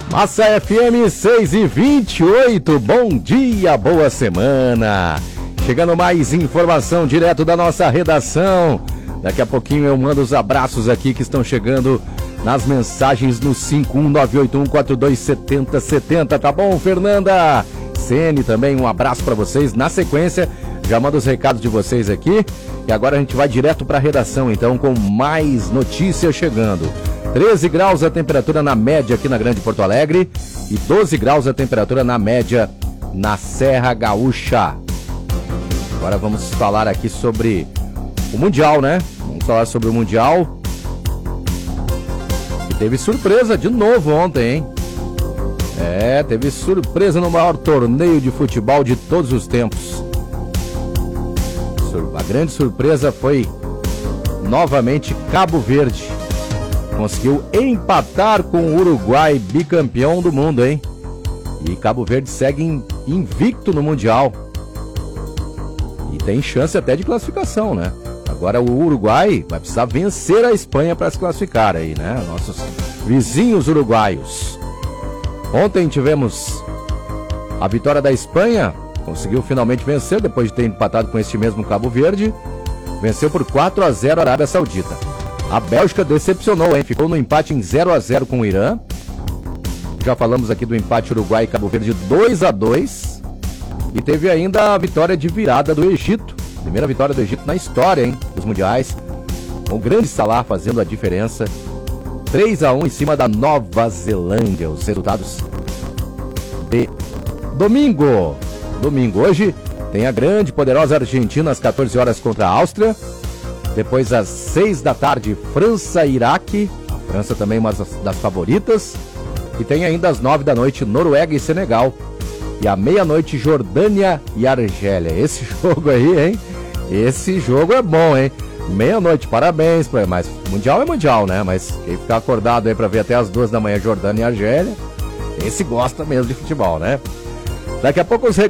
Massa FM 6h28, bom dia, boa semana. Chegando mais informação direto da nossa redação. Daqui a pouquinho eu mando os abraços aqui que estão chegando nas mensagens no 51981427070, tá bom, Fernanda? Cene também, um abraço pra vocês. Na sequência, já mando os recados de vocês aqui. E agora a gente vai direto pra redação, então, com mais notícias chegando. 13 graus a temperatura na média aqui na Grande Porto Alegre e 12 graus a temperatura na média na Serra Gaúcha. Agora vamos falar aqui sobre o Mundial, né? Vamos falar sobre o Mundial. E teve surpresa de novo ontem, hein? Teve surpresa no maior torneio de futebol de todos os tempos. A grande surpresa foi novamente Cabo Verde. Conseguiu empatar com o Uruguai, bicampeão do mundo, hein? E Cabo Verde segue invicto no Mundial. E tem chance até de classificação, né? Agora o Uruguai vai precisar vencer a Espanha para se classificar aí, né? Nossos vizinhos uruguaios. Ontem tivemos a vitória da Espanha. Conseguiu finalmente vencer depois de ter empatado com este mesmo Cabo Verde. Venceu por 4-0 a Arábia Saudita. A Bélgica decepcionou, hein? Ficou no empate em 0-0 com o Irã. Já falamos aqui do empate Uruguai e Cabo Verde 2-2. E teve ainda a vitória de virada do Egito. Primeira vitória do Egito na história, hein? Dos mundiais. O grande Salah fazendo a diferença. 3-1 em cima da Nova Zelândia. Os resultados de domingo. Hoje tem a grande, poderosa Argentina às 14 horas contra a Áustria. Depois às 6 da tarde, França e Iraque. A França também uma das favoritas. E tem ainda às 9 da noite, Noruega e Senegal. E à meia-noite, Jordânia e Argélia. Esse jogo aí, hein? Esse jogo é bom, hein? Meia-noite, parabéns. Mas Mundial é Mundial, né? Mas quem ficar acordado aí pra ver até as 2 da manhã, Jordânia e Argélia, esse gosta mesmo de futebol, né? Daqui a pouco os